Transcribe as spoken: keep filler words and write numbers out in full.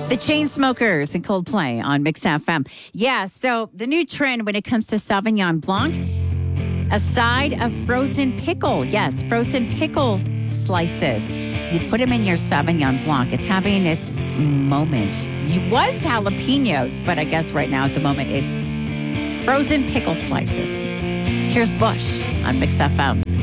The Chainsmokers and Coldplay on Mix F M. Yeah, so the new trend when it comes to Sauvignon Blanc, a side of frozen pickle. Yes, frozen pickle slices. You put them in your Sauvignon Blanc. It's having its moment. It was jalapenos, but I guess right now at the moment it's frozen pickle slices. Here's Bush on Mix F M.